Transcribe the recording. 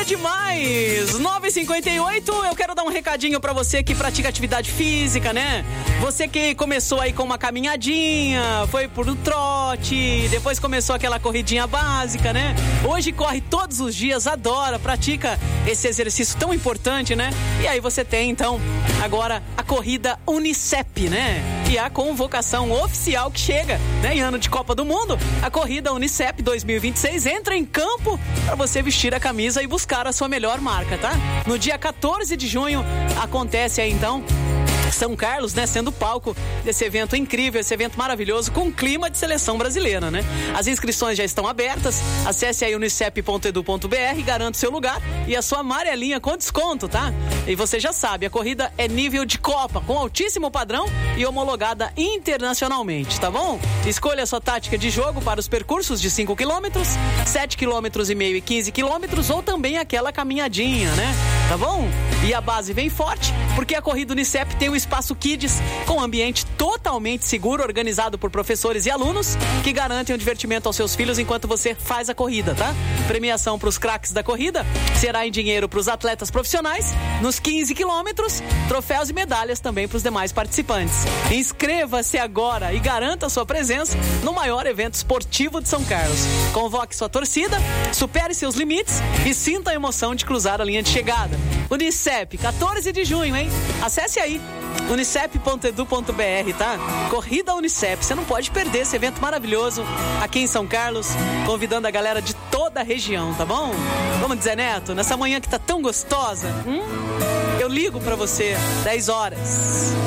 Maravilha demais! 9h58, eu quero dar um recadinho pra você que pratica atividade física, né? Você que começou aí com uma caminhadinha, foi por um trote, depois começou aquela corridinha básica, né? Hoje corre todos os dias, adora, pratica esse exercício tão importante, né? E aí você tem, então, agora a corrida Unicep, né? E a convocação oficial que chega, né? Em ano de Copa do Mundo, a corrida Unicep 2026 entra em campo para você vestir a camisa e buscar a sua melhor marca, tá? No dia 14 de junho acontece aí, então, São Carlos, né, sendo palco desse evento incrível, esse evento maravilhoso com clima de seleção brasileira, né? As inscrições já estão abertas, acesse aí unicep.edu.br, garante seu lugar e a sua amarelinha com desconto, tá? E você já sabe, a corrida é nível de Copa, com altíssimo padrão e homologada internacionalmente, tá bom? Escolha a sua tática de jogo para os percursos de 5 km, 7,5 km e 15 km ou também aquela caminhadinha, né? Tá bom? E a base vem forte, porque a corrida Unicep tem o espaço Kids com ambiente totalmente seguro, organizado por professores e alunos que garantem o divertimento aos seus filhos enquanto você faz a corrida, tá? Premiação para os craques da corrida será em dinheiro para os atletas profissionais nos 15 quilômetros, troféus e medalhas também para os demais participantes. Inscreva-se agora e garanta sua presença no maior evento esportivo de São Carlos. Convoque sua torcida, supere seus limites e sinta a emoção de cruzar a linha de chegada. Unicep, 14 de junho, hein? Acesse aí unicep.edu.br, tá? Corrida Unicep, você não pode perder esse evento maravilhoso aqui em São Carlos, convidando a galera de toda a região, tá bom? Vamos dizer, Neto, nessa manhã que tá tão gostosa, eu ligo pra você 10 horas.